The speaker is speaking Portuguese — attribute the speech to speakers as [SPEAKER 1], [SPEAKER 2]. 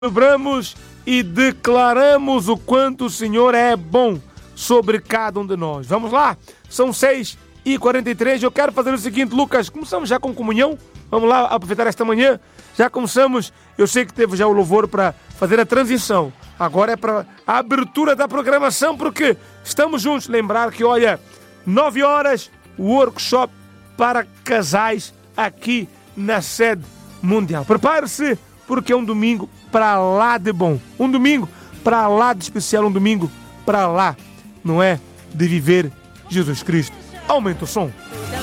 [SPEAKER 1] celebramos e declaramos o quanto o Senhor é bom sobre cada um de nós. Vamos lá? São 6h43. Eu quero fazer o seguinte, Lucas, começamos já com comunhão? Vamos lá aproveitar esta manhã? Já começamos, eu sei que teve já o louvor para fazer a transição. Agora é para a abertura da programação, porque estamos juntos. Lembrar que, olha, 9 horas, o workshop para casais aqui na sede mundial. Prepare-se, porque é um domingo para lá de bom. Um domingo para lá de especial, um domingo para lá, não é? De viver Jesus Cristo. Aumenta o som.